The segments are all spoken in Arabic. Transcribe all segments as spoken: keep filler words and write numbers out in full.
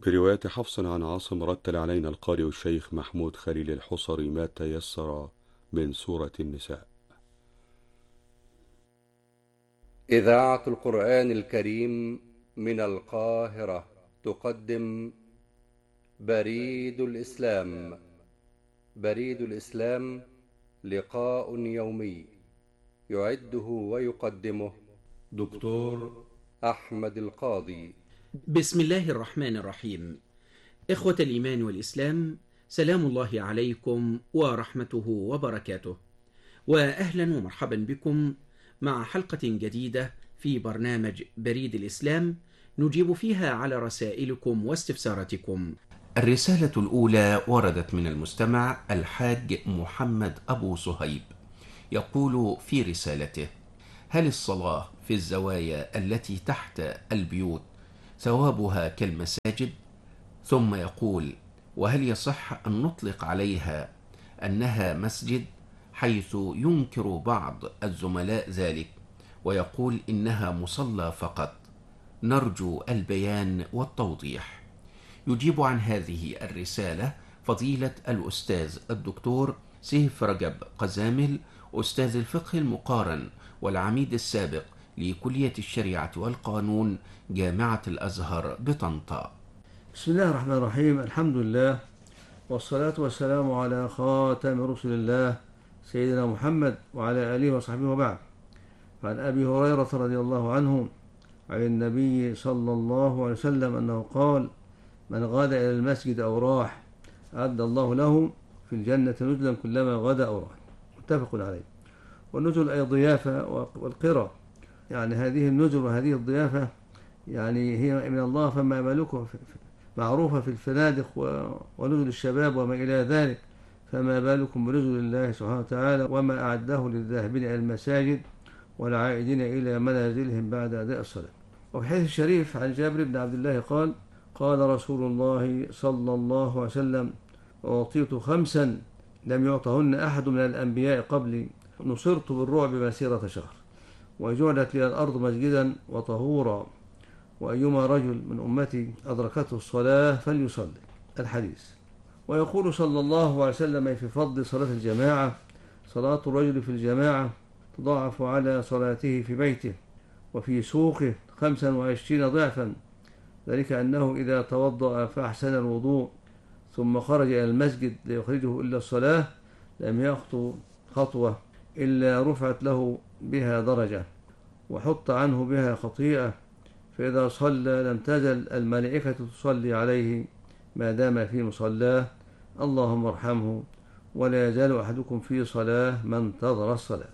في رواية حفص عن عاصم رتل علينا القارئ الشيخ محمود خليل الحصري ما تيسر من سورة النساء. إذاعة القرآن الكريم من القاهرة تقدم بريد الإسلام. بريد الإسلام لقاء يومي يعده ويقدمه دكتور أحمد القاضي. بسم الله الرحمن الرحيم. إخوة الإيمان والإسلام، سلام الله عليكم ورحمته وبركاته، وأهلا ومرحبا بكم مع حلقة جديدة في برنامج بريد الإسلام نجيب فيها على رسائلكم واستفساراتكم. الرسالة الأولى وردت من المستمع الحاج محمد أبو صهيب، يقول في رسالته: هل الصلاة في الزوايا التي تحت البيوت ثوابها كالمساجد؟ ثم يقول: وهل يصح أن نطلق عليها أنها مسجد، حيث ينكر بعض الزملاء ذلك ويقول إنها مصلى فقط؟ نرجو البيان والتوضيح. يجيب عن هذه الرسالة فضيلة الأستاذ الدكتور سيف رجب قزامل، أستاذ الفقه المقارن والعميد السابق لكلية الشريعة والقانون جامعة الأزهر بطنطا. بسم الله الرحمن الرحيم. الحمد لله والصلاة والسلام على خاتم رسل الله سيدنا محمد وعلى آله وصحبه وبعد. فعن أبي هريرة رضي الله عنه عن النبي صلى الله عليه وسلم أنه قال: من غدا إلى المسجد أو راح أعد الله له في الجنة نزلا كلما غدا أو راح. متفق عليه. والنزل أي ضيافة والقرى، يعني هذه النزل وهذه الضيافة يعني هي من الله، فما بالكم معروفة في الفنادق ونزل الشباب وما إلى ذلك، فما بالكم بنزل الله سبحانه وتعالى وما أعده للذاهبين إلى المساجد والعائدين إلى منازلهم بعد أداء الصلاة. وفي الحديث الشريف عن جابر بن عبد الله قال: قال رسول الله صلى الله عليه وسلم: أعطيت خمسا لم يعطهن أحد من الأنبياء قبلي، نصرت بالرعب مسيرة شهر، وجعلت لي الأرض مسجدا وطهورا، وأيما رجل من أمتي أدركته الصلاة فليصلي. الحديث. ويقول صلى الله عليه وسلم في فضل صلاة الجماعة: صلاة الرجل في الجماعة تضاعف على صلاته في بيته وفي سوقه خمسا وعشرين ضعفا، ذلك أنه إذا توضأ فأحسن الوضوء ثم خرج إلى المسجد ليخرجه إلا الصلاة لم يخطو خطوة إلا رفعت له بها درجة وحط عنه بها خطيئة، فإذا صلى لم تزل الملائكة تصلي عليه ما دام في مصلاه، اللهم ارحمه ولا يزال أحدكم في صلاة ما انتظر الصلاة.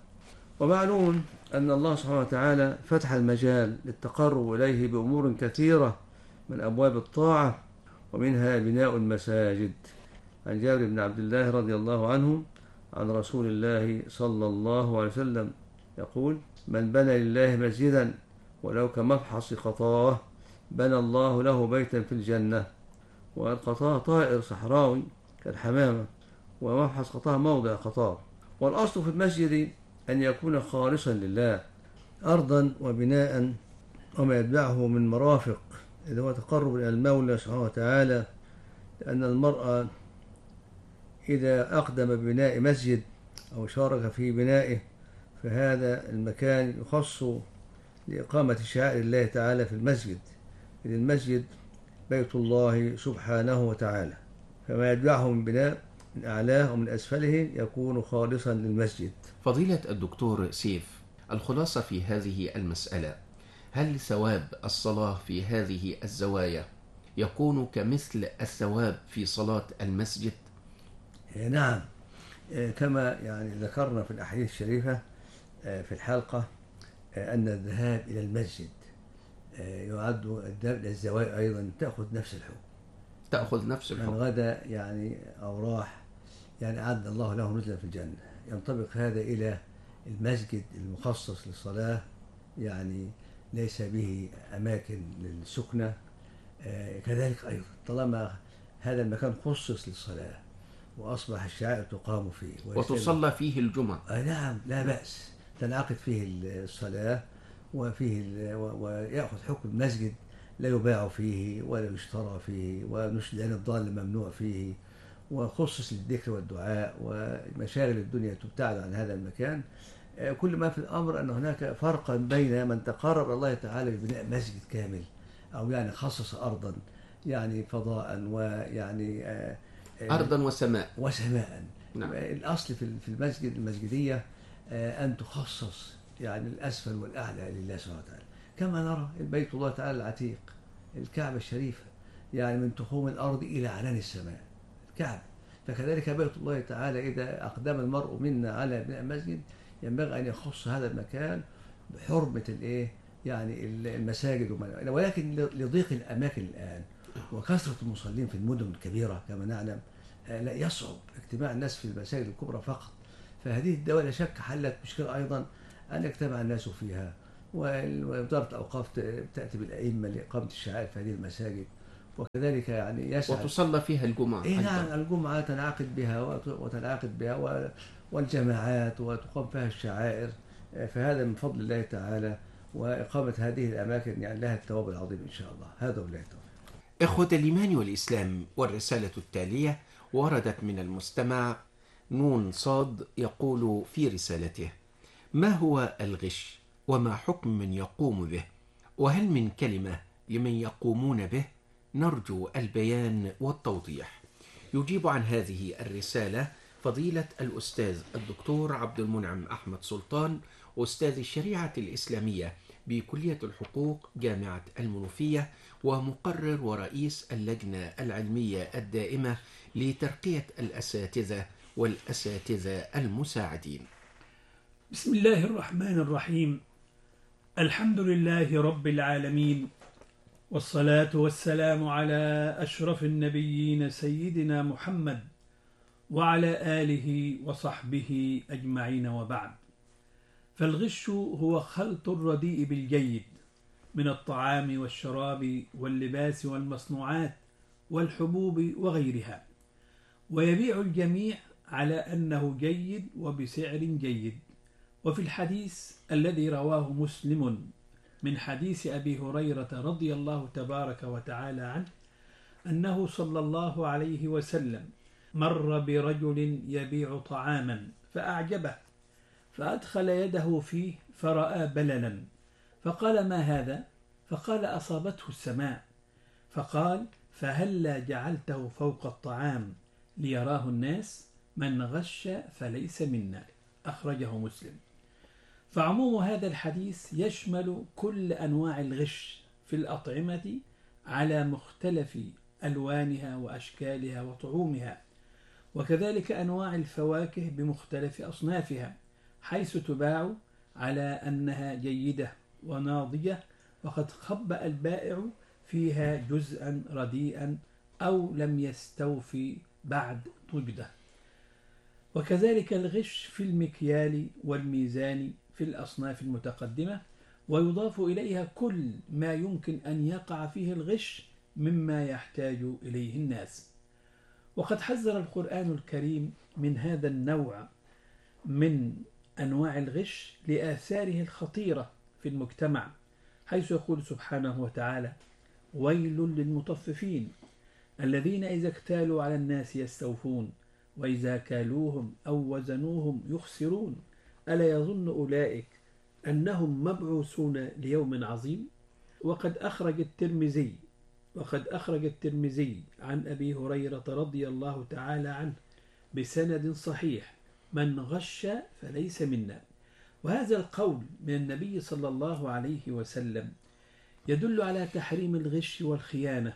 ومعلوم أن الله سبحانه وتعالى فتح المجال للتقرب إليه بأمور كثيرة من أبواب الطاعة، ومنها بناء المساجد. عن جابر بن عبد الله رضي الله عنه عن رسول الله صلى الله عليه وسلم يقول: من بنى لله مسجدا ولو كمفحص قطاه بنى الله له بيتا في الجنة. والقطاه طائر صحراوي كالحمامة، ومفحص قطاه موضع قطار. والأصل في المسجد أن يكون خالصا لله، أرضا وبناء وما يتبعه من مرافق، إذا هو تقرب إلى المولى سبحانه وتعالى، لأن المرأة إذا أقدم ببناء مسجد أو شارك في بنائه فهذا المكان يخص لإقامة شعائر الله تعالى في المسجد، إذ المسجد بيت الله سبحانه وتعالى، فما يتبعه من بناء من أعلاه ومن أسفله يكون خالصا للمسجد. فضيلة الدكتور سيف، الخلاصة في هذه المسألة: هل ثواب الصلاة في هذه الزوايا يكون كمثل الثواب في صلاة المسجد؟ نعم، كما يعني ذكرنا في الأحاديث الشريفة في الحلقة أن الذهاب إلى المسجد يعد الذهاب إلى الزوايا أيضا تأخذ نفس الحكم، تأخذ نفس الحكم. من غدا يعني أو راح يعني أعد الله له نزلا في الجنة. ينطبق هذا إلى المسجد المخصص للصلاة، يعني ليس به أماكن للسكنة، كذلك أيضا طالما هذا المكان خصص للصلاة وأصبح الشعائر تقام فيه وتصلى فيه الجمعة، آه نعم لا بأس، تنعقد فيه الصلاة وفيه ويأخذ حكم المسجد لا يباع فيه ولا يشترى فيه، ونشلان الضال ممنوع فيه، وخصص للذكر والدعاء، ومشاغل الدنيا تبتعد عن هذا المكان. آه، كل ما في الأمر أن هناك فرقا بين من تقرب الله تعالى ببناء مسجد كامل، أو يعني خصص أرضا يعني فضاء، ويعني آه، آه، أرضا وسماء. وسماء. نعم. الأصل في في المسجد المسجدية آه، أن تخصص يعني الأسفل والأعلى لله سبحانه وتعالى، كما نرى البيت الله تعالى العتيق، الكعبة الشريفة، يعني من تخوم الأرض إلى عنان السماء الكعبة. فكذلك بيت الله تعالى إذا أقدم المرء منا على بناء مسجد ينبغي أن يخص هذا المكان بحرمة الإيه يعني المساجد وما- ولكن لضيق الأماكن الآن وكثرة المصلين في المدن الكبيرة كما نعلم، آه، لا يصعب اجتماع الناس في المساجد الكبرى فقط. فهذه الدولة لا شك حلت مشكلة أيضا أن يجتمع الناس فيها، ووزارة الأوقاف ت- تأتي بالأئمة لإقامة الشعائر في هذه المساجد، وكذلك يعني يسعى. وتصلى فيها الجمعة إيه نعم، أيضا. الجمعة تنعقد بها وت- وتنعقد بها و- والجماعات وتقام فيها الشعائر، آه، فهذا من فضل الله تعالى، وإقامة هذه الأماكن يعني لها الثواب العظيم إن شاء الله. هذا بالله التوفيق. إخوة الإيمان والإسلام، والرسالة التالية وردت من المستمع نون صاد، يقول في رسالته: ما هو الغش؟ وما حكم من يقوم به؟ وهل من كلمة لمن يقومون به؟ نرجو البيان والتوضيح. يجيب عن هذه الرسالة فضيلة الأستاذ الدكتور عبد المنعم أحمد سلطان، أستاذ الشريعة الإسلامية بكلية الحقوق جامعة المنوفية، ومقرر ورئيس اللجنة العلمية الدائمة لترقية الأساتذة والأساتذة المساعدين. بسم الله الرحمن الرحيم. الحمد لله رب العالمين، والصلاة والسلام على أشرف النبيين سيدنا محمد وعلى آله وصحبه أجمعين، وبعد. فالغش هو خلط الرديء بالجيد من الطعام والشراب واللباس والمصنوعات والحبوب وغيرها، ويبيع الجميع على أنه جيد وبسعر جيد. وفي الحديث الذي رواه مسلم من حديث أبي هريرة رضي الله تبارك وتعالى عنه أنه صلى الله عليه وسلم مر برجل يبيع طعاما فأعجبه، فأدخل يده فيه فرأى بللا، فقال: ما هذا؟ فقال: أصابته السماء. فقال: فهلا جعلته فوق الطعام ليراه الناس؟ من غش فليس منا. أخرجه مسلم. فعموم هذا الحديث يشمل كل أنواع الغش في الأطعمة على مختلف ألوانها وأشكالها وطعومها، وكذلك أنواع الفواكه بمختلف أصنافها، حيث تباع على أنها جيدة وناضجة، وقد خبأ البائع فيها جزءا رديئا أو لم يستوفي بعد طجده. وكذلك الغش في المكيال والميزان في الأصناف المتقدمة، ويضاف إليها كل ما يمكن أن يقع فيه الغش مما يحتاج إليه الناس. وقد حذر القرآن الكريم من هذا النوع من أنواع الغش لآثاره الخطيرة في المجتمع، حيث يقول سبحانه وتعالى: ويل للمطففين الذين إذا اكتالوا على الناس يستوفون وإذا كالوهم أو وزنوهم يخسرون ألا يظن أولئك أنهم مبعوثون ليوم عظيم. وقد أخرج الترمذي وقد أخرج الترمذي عن أبي هريرة رضي الله تعالى عنه بسند صحيح: من غش فليس منا. وهذا القول من النبي صلى الله عليه وسلم يدل على تحريم الغش والخيانة،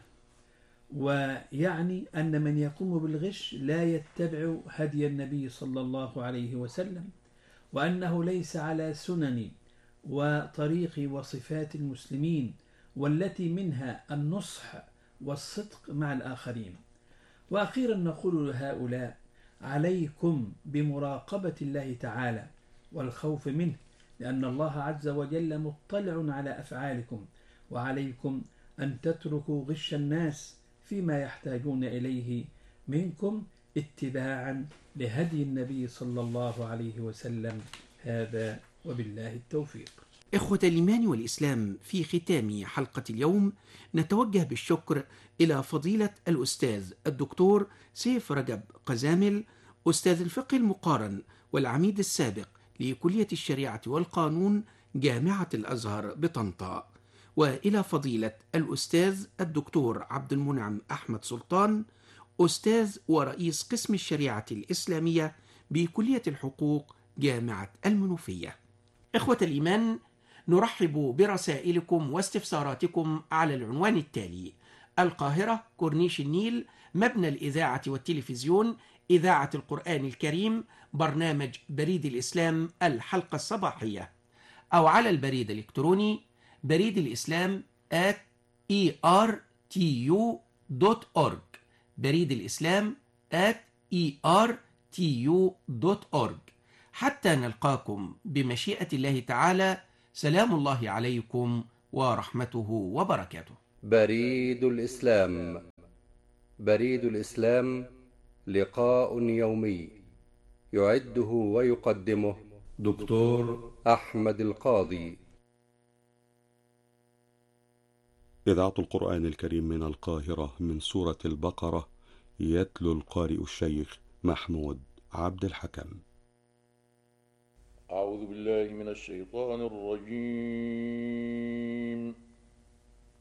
ويعني أن من يقوم بالغش لا يتبع هدي النبي صلى الله عليه وسلم، وأنه ليس على سنن وطريق وصفات المسلمين، والتي منها النصح والصدق مع الآخرين. وأخيرا نقول لهؤلاء: عليكم بمراقبة الله تعالى والخوف منه، لأن الله عز وجل مطلع على أفعالكم، وعليكم أن تتركوا غش الناس فيما يحتاجون إليه منكم اتباعا لهدي النبي صلى الله عليه وسلم. هذا وبالله التوفيق. إخوة الإيمان والإسلام، في ختام حلقة اليوم نتوجه بالشكر إلى فضيلة الأستاذ الدكتور سيف رجب قزامل، أستاذ الفقه المقارن والعميد السابق لكلية الشريعة والقانون جامعة الأزهر بطنطا، وإلى فضيلة الأستاذ الدكتور عبد المنعم أحمد سلطان، أستاذ ورئيس قسم الشريعة الإسلامية بكلية الحقوق جامعة المنوفية. إخوة الإيمان، نرحب برسائلكم واستفساراتكم على العنوان التالي: القاهرة، كورنيش النيل، مبنى الإذاعة والتلفزيون، إذاعة القرآن الكريم، برنامج بريد الإسلام الحلقة الصباحية، أو على البريد الإلكتروني بريد الإسلام at e r t u dot org، بريد الإسلام at e r t u dot org. حتى نلقاكم بمشيئة الله تعالى، سلام الله عليكم ورحمته وبركاته. بريد الإسلام. بريد الإسلام لقاء يومي يعده ويقدمه دكتور أحمد القاضي. إذاعة القرآن الكريم من القاهرة، من سورة البقرة، يتلو القارئ الشيخ محمود عبد الحكم. أعوذ بالله من الشيطان الرجيم.